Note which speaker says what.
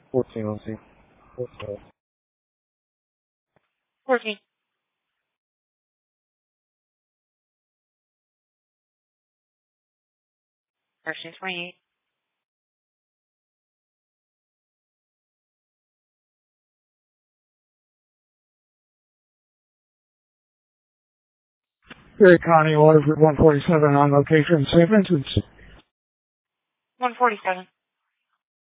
Speaker 1: 14.
Speaker 2: 14. Version 28.
Speaker 3: Erie County, Waterford 147 on location, St. Vincent's.
Speaker 2: 147.